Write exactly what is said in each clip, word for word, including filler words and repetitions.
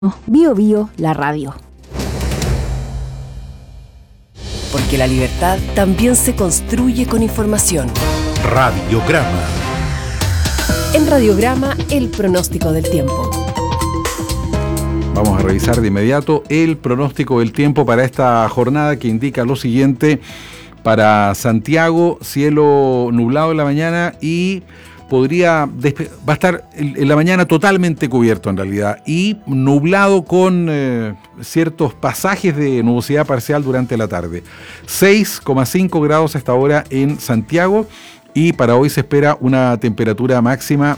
Bio Bio, la radio. Porque la libertad también se construye con información. Radiograma. En Radiograma, el pronóstico del tiempo. Vamos a revisar de inmediato el pronóstico del tiempo para esta jornada, que indica lo siguiente. Para Santiago, cielo nublado en la mañana y podría despe- va a estar en la mañana totalmente cubierto en realidad y nublado con eh, ciertos pasajes de nubosidad parcial durante la tarde. seis coma cinco grados hasta ahora en Santiago y para hoy se espera una temperatura máxima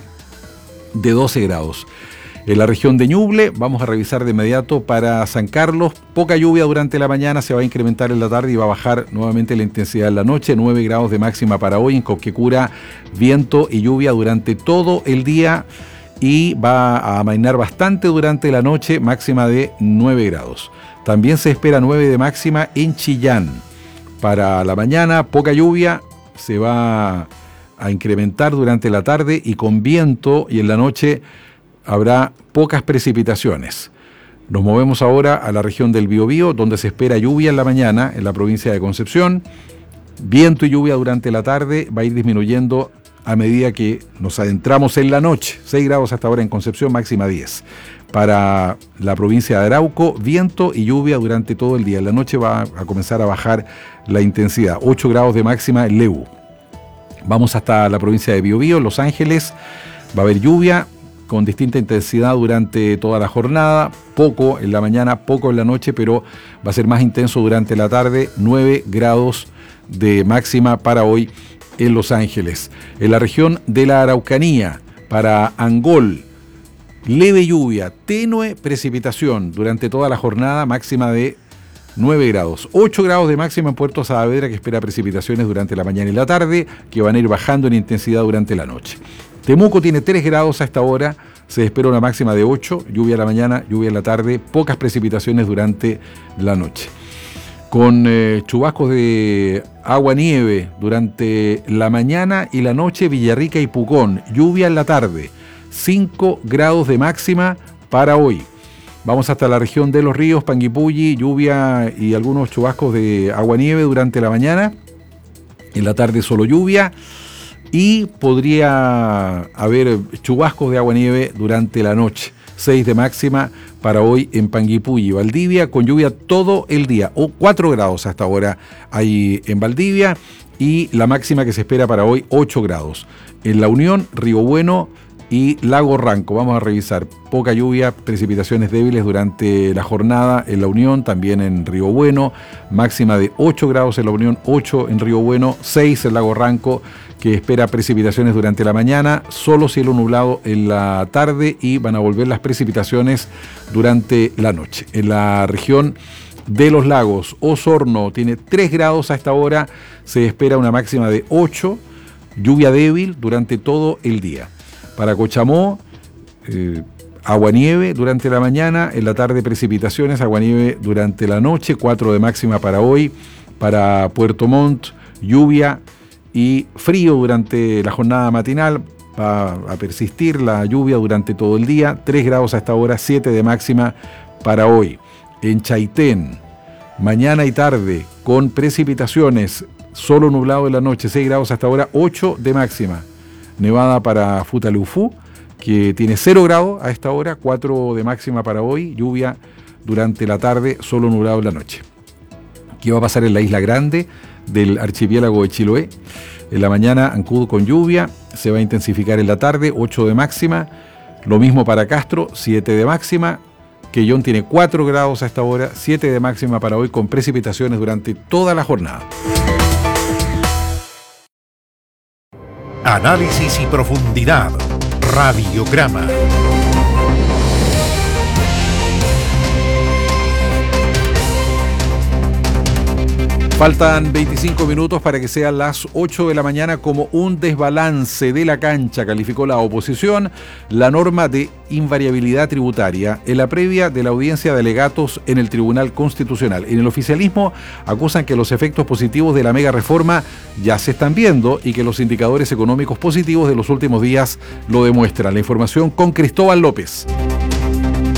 de doce grados. En la región de Ñuble, vamos a revisar de inmediato para San Carlos, poca lluvia durante la mañana, se va a incrementar en la tarde y va a bajar nuevamente la intensidad en la noche, nueve grados de máxima para hoy. En Copquecura, viento y lluvia durante todo el día y va a amainar bastante durante la noche, máxima de nueve grados. También se espera nueve de máxima en Chillán. Para la mañana, poca lluvia, se va a incrementar durante la tarde y con viento, y en la noche habrá pocas precipitaciones. Nos movemos ahora a la región del Biobío, donde se espera lluvia en la mañana en la provincia de Concepción. Viento y lluvia durante la tarde, va a ir disminuyendo a medida que nos adentramos en la noche. seis grados hasta ahora en Concepción, máxima diez. Para la provincia de Arauco, viento y lluvia durante todo el día. En la noche va a comenzar a bajar la intensidad. ocho grados de máxima en Lebu. Vamos hasta la provincia de Biobío, Los Ángeles. Va a haber lluvia con distinta intensidad durante toda la jornada, poco en la mañana, poco en la noche, pero va a ser más intenso durante la tarde, nueve grados de máxima para hoy en Los Ángeles. En la región de la Araucanía, para Angol, leve lluvia, tenue precipitación durante toda la jornada, máxima de nueve grados. ocho grados de máxima en Puerto Saavedra, que espera precipitaciones durante la mañana y la tarde, que van a ir bajando en intensidad durante la noche. Temuco tiene tres grados a esta hora, se espera una máxima de ocho, lluvia en la mañana, lluvia en la tarde, pocas precipitaciones durante la noche. Con eh, chubascos de agua-nieve durante la mañana y la noche, Villarrica y Pucón, lluvia en la tarde, cinco grados de máxima para hoy. Vamos hasta la región de Los Ríos, Panguipulli, lluvia y algunos chubascos de agua-nieve durante la mañana, en la tarde solo lluvia. Y podría haber chubascos de agua-nieve durante la noche. seis de máxima para hoy en Panguipulli. Valdivia con lluvia todo el día. O cuatro grados hasta ahora hay en Valdivia. Y la máxima que se espera para hoy, ocho grados. En La Unión, Río Bueno y Lago Ranco. Vamos a revisar. Poca lluvia, precipitaciones débiles durante la jornada en La Unión, también en Río Bueno. Máxima de ocho grados en La Unión, ocho en Río Bueno, seis en Lago Ranco, que espera precipitaciones durante la mañana, solo cielo nublado en la tarde y van a volver las precipitaciones durante la noche. En la región de los lagos, Osorno tiene tres grados a esta hora, se espera una máxima de ocho, lluvia débil durante todo el día. Para Cochamó, eh, agua-nieve durante la mañana, en la tarde precipitaciones, agua-nieve durante la noche, cuatro de máxima para hoy. Para Puerto Montt, lluvia y frío durante la jornada matinal, va a persistir la lluvia durante todo el día, tres grados hasta ahora, siete de máxima para hoy. En Chaitén, mañana y tarde con precipitaciones, solo nublado en la noche, seis grados hasta ahora, ocho de máxima. Nevada para Futaleufú, que tiene cero grados a esta hora, cuatro de máxima para hoy, lluvia durante la tarde, solo nublado en la noche. ¿Qué va a pasar en la Isla Grande del archipiélago de Chiloé? En la mañana, Ancud con lluvia, se va a intensificar en la tarde, ocho de máxima. Lo mismo para Castro, siete de máxima. Quellón tiene cuatro grados a esta hora, siete de máxima para hoy, con precipitaciones durante toda la jornada. Análisis y profundidad. Radiograma. Faltan veinticinco minutos para que sean las ocho de la mañana. Como un desbalance de la cancha, calificó la oposición la norma de invariabilidad tributaria en la previa de la audiencia de alegatos en el Tribunal Constitucional. En el oficialismo acusan que los efectos positivos de la mega reforma ya se están viendo y que los indicadores económicos positivos de los últimos días lo demuestran. La información con Cristóbal López.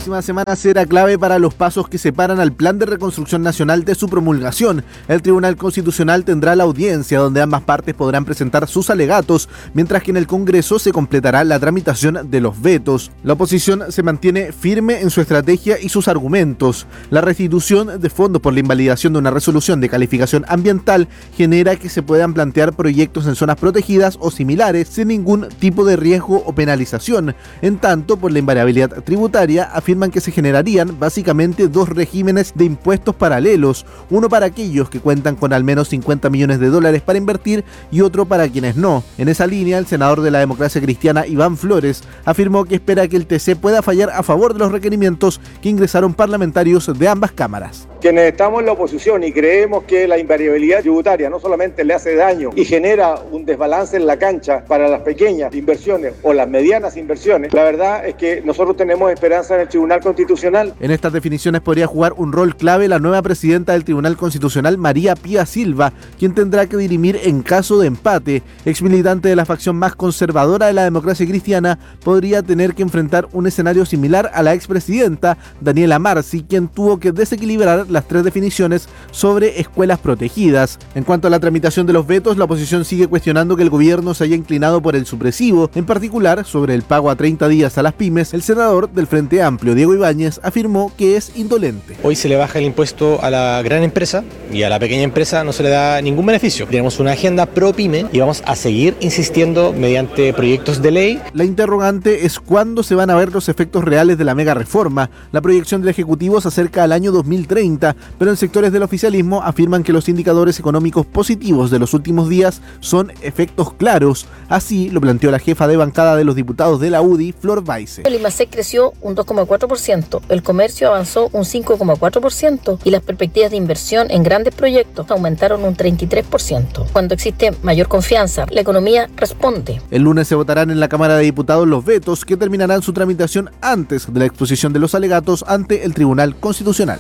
próxima semana será clave para los pasos que separan al Plan de Reconstrucción Nacional de su promulgación. El Tribunal Constitucional tendrá la audiencia donde ambas partes podrán presentar sus alegatos, mientras que en el Congreso se completará la tramitación de los vetos. La oposición se mantiene firme en su estrategia y sus argumentos. La restitución de fondos por la invalidación de una resolución de calificación ambiental genera que se puedan plantear proyectos en zonas protegidas o similares sin ningún tipo de riesgo o penalización. En tanto, por la invariabilidad tributaria, afirman que se generarían básicamente dos regímenes de impuestos paralelos, uno para aquellos que cuentan con al menos cincuenta millones de dólares para invertir y otro para quienes no. En esa línea, el senador de la Democracia Cristiana, Iván Flores, afirmó que espera que el T C pueda fallar a favor de los requerimientos que ingresaron parlamentarios de ambas cámaras. Quienes estamos en la oposición y creemos que la invariabilidad tributaria no solamente le hace daño y genera un desbalance en la cancha para las pequeñas inversiones o las medianas inversiones, la verdad es que nosotros tenemos esperanza en el Tribunal Constitucional. En estas definiciones podría jugar un rol clave la nueva presidenta del Tribunal Constitucional, María Pía Silva, quien tendrá que dirimir en caso de empate. Ex militante de la facción más conservadora de la Democracia Cristiana, podría tener que enfrentar un escenario similar a la expresidenta Daniela Marci, quien tuvo que desequilibrar las tres definiciones sobre escuelas protegidas. En cuanto a la tramitación de los vetos, la oposición sigue cuestionando que el gobierno se haya inclinado por el supresivo, en particular sobre el pago a treinta días a las pymes. El senador del Frente Amplio, Diego Ibáñez, afirmó que es indolente. Hoy se le baja el impuesto a la gran empresa y a la pequeña empresa no se le da ningún beneficio. Tenemos una agenda pro pyme y vamos a seguir insistiendo mediante proyectos de ley. La interrogante es cuándo se van a ver los efectos reales de la mega reforma. La proyección del Ejecutivo se acerca al año dos mil treinta, pero en sectores del oficialismo afirman que los indicadores económicos positivos de los últimos días son efectos claros. Así lo planteó la jefa de bancada de los diputados de la U D I, Flor Baise. El IMASEC creció un dos coma cuatro por ciento, el comercio avanzó un cinco coma cuatro por ciento y las perspectivas de inversión en grandes proyectos aumentaron un treinta y tres por ciento. Cuando existe mayor confianza, la economía responde. El lunes se votarán en la Cámara de Diputados los vetos que terminarán su tramitación antes de la exposición de los alegatos ante el Tribunal Constitucional.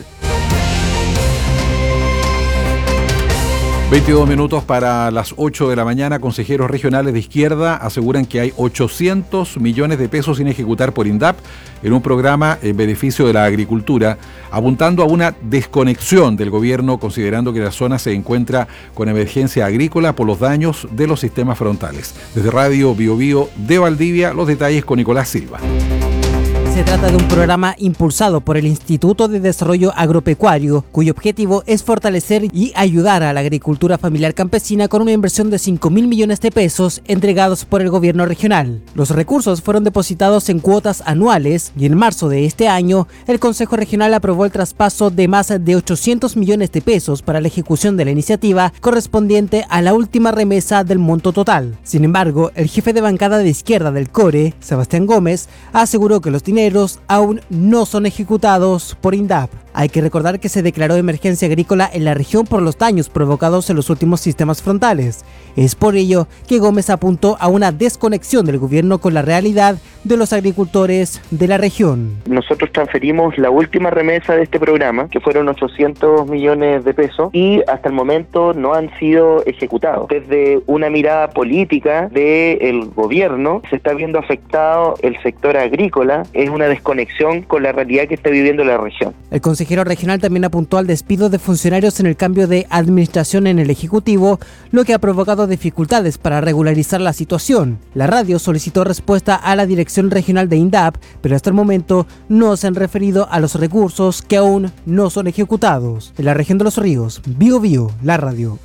veintidós minutos para las ocho de la mañana. Consejeros regionales de izquierda aseguran que hay ochocientos millones de pesos sin ejecutar por INDAP en un programa en beneficio de la agricultura, apuntando a una desconexión del gobierno, considerando que la zona se encuentra con emergencia agrícola por los daños de los sistemas frontales. Desde Radio Bio Bio de Valdivia, los detalles con Nicolás Silva. Se trata de un programa impulsado por el Instituto de Desarrollo Agropecuario, cuyo objetivo es fortalecer y ayudar a la agricultura familiar campesina con una inversión de cinco mil millones de pesos entregados por el gobierno regional. Los recursos fueron depositados en cuotas anuales y en marzo de este año, el Consejo Regional aprobó el traspaso de más de ochocientos millones de pesos para la ejecución de la iniciativa correspondiente a la última remesa del monto total. Sin embargo, el jefe de bancada de izquierda del CORE, Sebastián Gómez, aseguró que los dineros aún no son ejecutados por INDAP. Hay que recordar que se declaró emergencia agrícola en la región por los daños provocados en los últimos sistemas frontales. Es por ello que Gómez apuntó a una desconexión del gobierno con la realidad de los agricultores de la región. Nosotros transferimos la última remesa de este programa, que fueron ochocientos millones de pesos, y hasta el momento no han sido ejecutados. Desde una mirada política del gobierno se está viendo afectado el sector agrícola, es una desconexión con la realidad que está viviendo la región. El consejero regional también apuntó al despido de funcionarios en el cambio de administración en el Ejecutivo, lo que ha provocado dificultades para regularizar la situación. La radio solicitó respuesta a la dirección regional de INDAP, pero hasta el momento no se han referido a los recursos que aún no son ejecutados. En la región de Los Ríos, Bio Bio, la radio.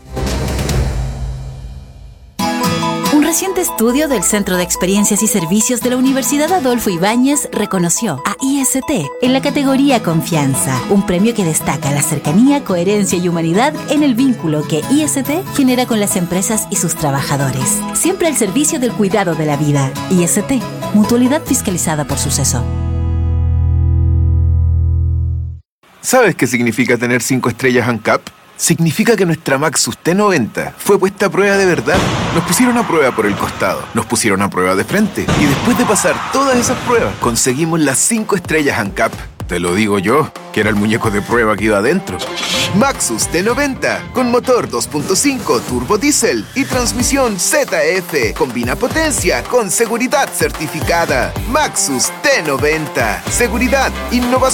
Un reciente estudio del Centro de Experiencias y Servicios de la Universidad Adolfo Ibáñez reconoció a I S T en la categoría Confianza, un premio que destaca la cercanía, coherencia y humanidad en el vínculo que I S T genera con las empresas y sus trabajadores, siempre al servicio del cuidado de la vida. I S T, mutualidad fiscalizada por Suceso. ¿Sabes qué significa tener cinco estrellas ANCAP? Significa que nuestra Maxus T noventa fue puesta a prueba de verdad. Nos pusieron a prueba por el costado, nos pusieron a prueba de frente y después de pasar todas esas pruebas, conseguimos las cinco estrellas ANCAP. Te lo digo yo. que era el muñeco de prueba que iba adentro. Maxus T noventa, con motor dos punto cinco turbo diésel y transmisión Z F. Combina potencia con seguridad certificada. Maxus T noventa. Seguridad, innovación